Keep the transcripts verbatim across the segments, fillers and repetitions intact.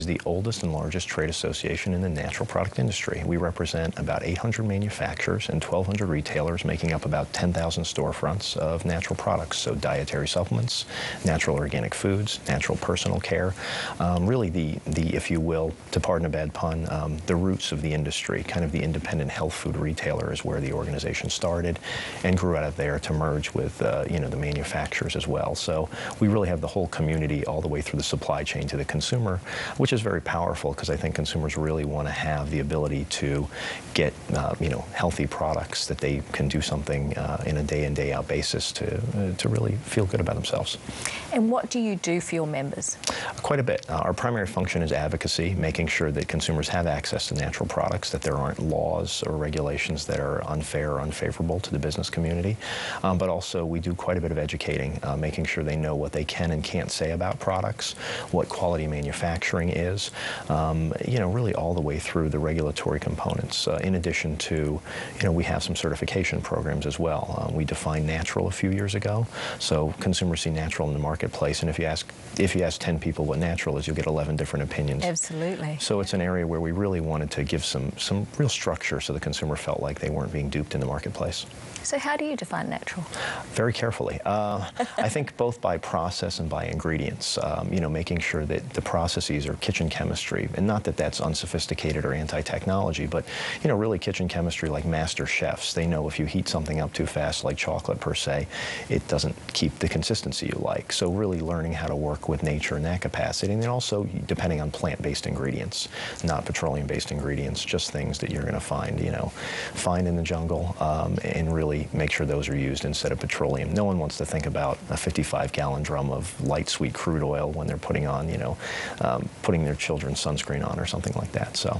is the oldest and largest trade association in the natural product industry. We represent about eight hundred manufacturers and twelve hundred retailers, making up about ten thousand storefronts of natural products, so dietary supplements, natural organic foods, natural personal care, um, really the, the, if you will, to pardon a bad pun, um, the roots of the industry, kind of the independent health food retailer is where the organization started and grew out of there to merge with, uh, you know, the manufacturers as well. So we really have the whole community all the way through the supply chain to the consumer, which is very powerful because I think consumers really want to have the ability to get, uh, you know, healthy products that they can do something uh, in a day in, day out basis to, uh, to really feel good about themselves. And what do you do for your members? Quite a bit. Uh, our primary function is advocacy, making sure that consumers have access to natural products, that there aren't laws or regulations that are unfair or unfavorable to the business community. Um, but also we do quite a bit of educating, uh, making sure they know what they can and can't say about products, what quality manufacturing is, um, you know, really all the way through the regulatory components. Uh, in addition to, you know, we have some certification programs as well. Uh, we defined natural a few years ago, so consumers see natural in the marketplace, and if you ask if you ask ten people what natural is, you'll get eleven different opinions. Absolutely. So it's an area where we really wanted to give some some real structure so the consumer felt like they weren't being duped in the marketplace. So how do you define natural? Very carefully. Uh, I think both by process and by ingredients. Um, you know, making sure that the processes are kitchen chemistry, and not that that's unsophisticated or anti-technology, but you know, really kitchen chemistry like master chefs. They know if you heat something up too fast, like chocolate per se, it doesn't keep the consistency you like. So really learning how to work with nature in that capacity, and then also depending on plant-based ingredients, not petroleum-based ingredients, just things that you're going to find, you know, find in the jungle, um, and really make sure those are used instead of petroleum. No one wants to think about a fifty-five gallon drum of light sweet crude oil when they're putting on, you know, um, putting their children's sunscreen on or something like that. So.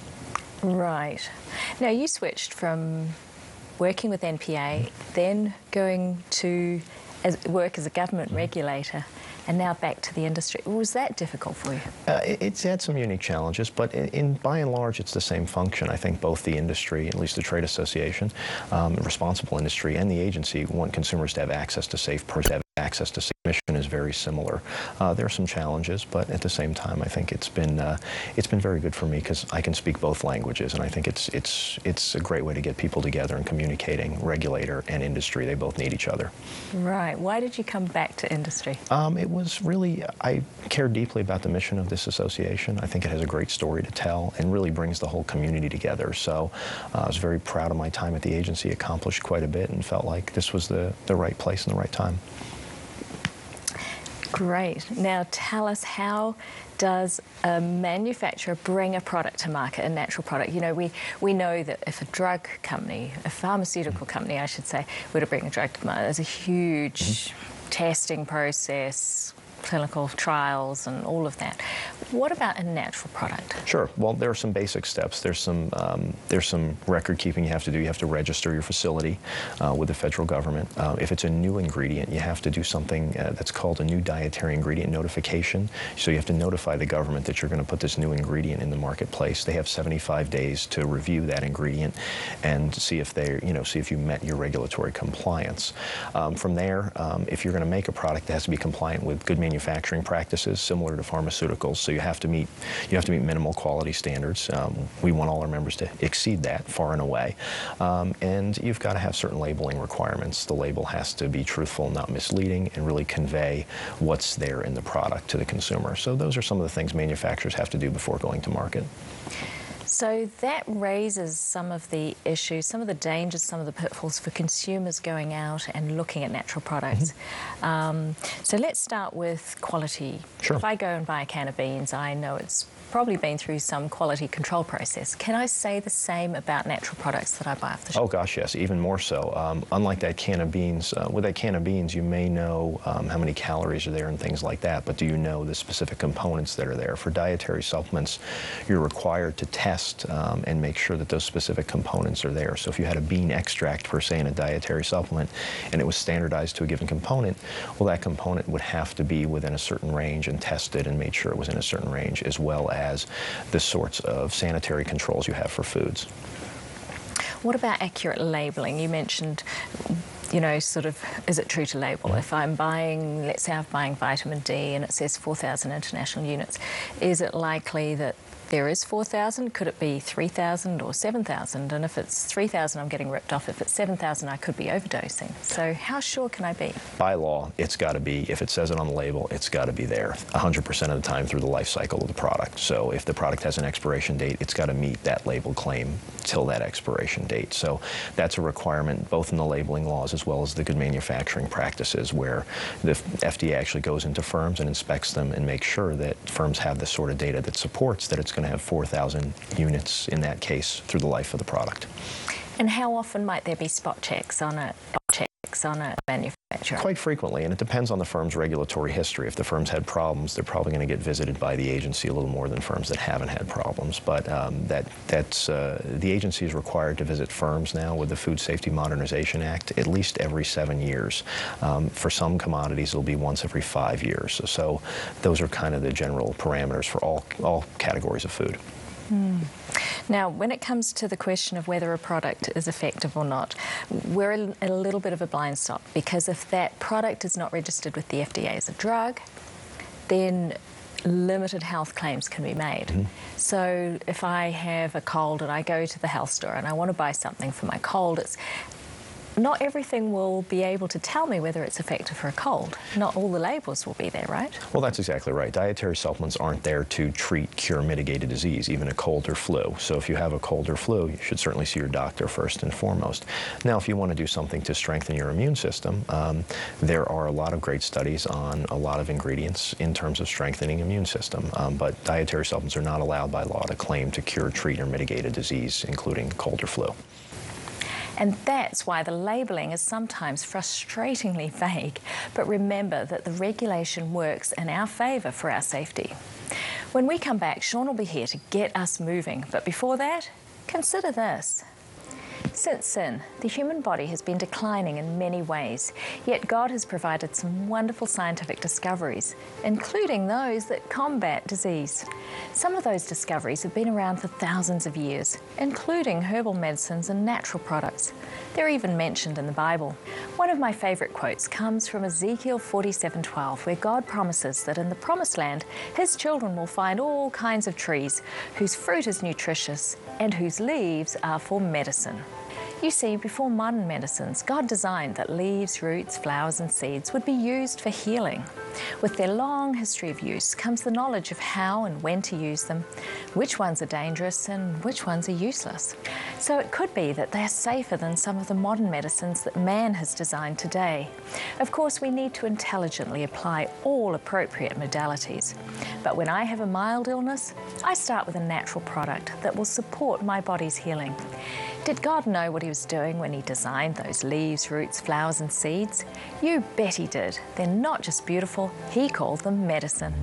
Right. Now you switched from working with N P A, then going to as, work as a government regulator, and now back to the industry. Was that difficult for you? Uh, it's had some unique challenges, but in, in by and large, it's the same function. I think both the industry, at least the trade association, um, responsible industry, and the agency want consumers to have access to safe products. Access to mission is very similar. Uh, there are some challenges, but at the same time, I think it's been uh, it's been very good for me because I can speak both languages, and I think it's it's it's a great way to get people together and communicating. Regulator and industry, they both need each other. Right. Why did you come back to industry? Um, it was really, I care deeply about the mission of this association. I think it has a great story to tell and really brings the whole community together. So uh, I was very proud of my time at the agency, accomplished quite a bit, and felt like this was the, the right place and the right time. Great. Now tell us, how does a manufacturer bring a product to market, a natural product? You know, we, we know that if a drug company, a pharmaceutical company, I should say, were to bring a drug to market, there's a huge mm-hmm. testing process, clinical trials and all of that. What about a natural product? Sure. Well, there are some basic steps. There's some um, there's some record keeping you have to do. You have to register your facility uh, with the federal government. Uh, if it's a new ingredient, you have to do something uh, that's called a new dietary ingredient notification. So you have to notify the government that you're going to put this new ingredient in the marketplace. They have seventy-five days to review that ingredient and see if they, you know, see if you met your regulatory compliance. Um, from there, um, if you're going to make a product, it has to be compliant with good manufacturing manufacturing practices similar to pharmaceuticals, so you have to meet you have to meet minimal quality standards. Um, we want all our members to exceed that far and away, um, and you've got to have certain labeling requirements. The label has to be truthful, not misleading, and really convey what's there in the product to the consumer. So those are some of the things manufacturers have to do before going to market. So that raises some of the issues, some of the dangers, some of the pitfalls for consumers going out and looking at natural products. Mm-hmm. um, so let's start with quality. Sure. If I go and buy a can of beans, I know it's probably been through some quality control process. Can I say the same about natural products that I buy off the shelf? Oh gosh, yes, even more so. Um, unlike that can of beans, uh, with that can of beans, you may know um, how many calories are there and things like that, but do you know the specific components that are there? For dietary supplements, you're required to test um, and make sure that those specific components are there. So if you had a bean extract, per se, in a dietary supplement, and it was standardized to a given component, well, that component would have to be within a certain range and tested and made sure it was in a certain range, as well as as the sorts of sanitary controls you have for foods. What about accurate labeling? You mentioned you know, sort of, is it true to label? If I'm buying, let's say I'm buying vitamin D and it says four thousand international units, is it likely that there is four thousand? Could it be three thousand or seven thousand? And if it's three thousand, I'm getting ripped off. If it's seven thousand, I could be overdosing. So how sure can I be? By law, it's got to be, if it says it on the label, it's got to be there one hundred percent of the time through the life cycle of the product. So if the product has an expiration date, it's got to meet that label claim till that expiration date. So that's a requirement both in the labeling laws as well as the good manufacturing practices, where the F D A actually goes into firms and inspects them and makes sure that firms have the sort of data that supports that it's going to have four thousand units in that case through the life of the product. And how often might there be spot checks on a spot checks on a manufacturer? Quite frequently, and it depends on the firm's regulatory history. If the firm's had problems, they're probably going to get visited by the agency a little more than firms that haven't had problems. But um, that that's uh, the agency is required to visit firms now with the Food Safety Modernization Act at least every seven years. Um, for some commodities, it'll be once every five years. So, so those are kind of the general parameters for all all categories of food. Hmm. Now, when it comes to the question of whether a product is effective or not, we're in a little bit of a blind spot, because if that product is not registered with the F D A as a drug, then limited health claims can be made. Mm-hmm. So if I have a cold and I go to the health store and I want to buy something for my cold, it's not everything will be able to tell me whether it's effective for a cold. Not all the labels will be there, right? Well, that's exactly right. Dietary supplements aren't there to treat, cure, mitigate a disease, even a cold or flu. So if you have a cold or flu, you should certainly see your doctor first and foremost. Now, if you want to do something to strengthen your immune system, um, there are a lot of great studies on a lot of ingredients in terms of strengthening immune system. Um, but dietary supplements are not allowed by law to claim to cure, treat, or mitigate a disease, including cold or flu. And that's why the labelling is sometimes frustratingly vague. But remember that the regulation works in our favour for our safety. When we come back, Sean will be here to get us moving. But before that, consider this. Since sin, the human body has been declining in many ways, yet God has provided some wonderful scientific discoveries, including those that combat disease. Some of those discoveries have been around for thousands of years, including herbal medicines and natural products. They're even mentioned in the Bible. One of my favourite quotes comes from Ezekiel forty-seven twelve, where God promises that in the Promised Land, His children will find all kinds of trees whose fruit is nutritious and whose leaves are for medicine. You see, before modern medicines, God designed that leaves, roots, flowers and seeds would be used for healing. With their long history of use comes the knowledge of how and when to use them, which ones are dangerous and which ones are useless. So it could be that they are safer than some of the modern medicines that man has designed today. Of course, we need to intelligently apply all appropriate modalities. But when I have a mild illness, I start with a natural product that will support my body's healing. Did God know what He was doing when He designed those leaves, roots, flowers and seeds? You bet He did. They're not just beautiful, He called them medicine.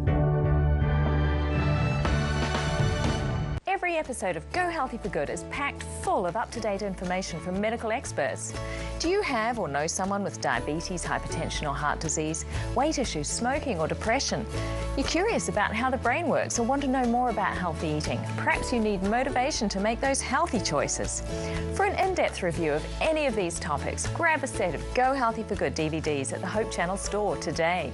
Every episode of Go Healthy for Good is packed full of up-to-date information from medical experts. Do you have or know someone with diabetes, hypertension or heart disease, weight issues, smoking or depression? You're curious about how the brain works or want to know more about healthy eating? Perhaps you need motivation to make those healthy choices. For an in-depth review of any of these topics, grab a set of Go Healthy for Good D V Ds at the Hope Channel store today.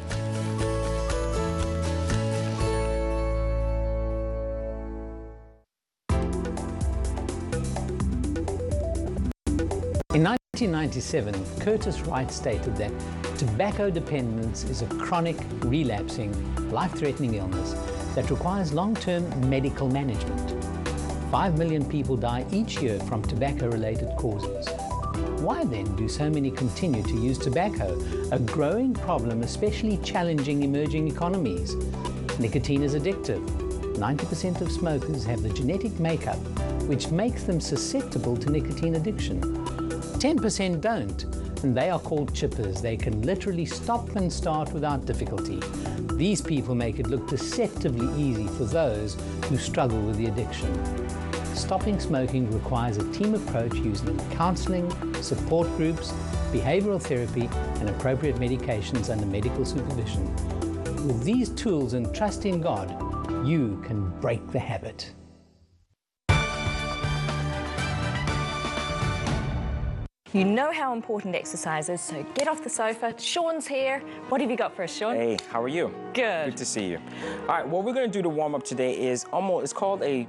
In nineteen ninety-seven, Curtis Wright stated that tobacco dependence is a chronic, relapsing, life-threatening illness that requires long-term medical management. Five million people die each year from tobacco-related causes. Why then do so many continue to use tobacco, a growing problem especially challenging emerging economies? Nicotine is addictive. ninety percent of smokers have the genetic makeup which makes them susceptible to nicotine addiction. ten percent don't, and they are called chippers. They can literally stop and start without difficulty. These people make it look deceptively easy for those who struggle with the addiction. Stopping smoking requires a team approach using counseling, support groups, behavioral therapy, and appropriate medications under medical supervision. With these tools and trust in God, you can break the habit. You know how important exercise is, so get off the sofa. Sean's here. What have you got for us, Sean? Hey, how are you? Good. Good to see you. All right, what we're gonna do to warm up today is almost, it's called a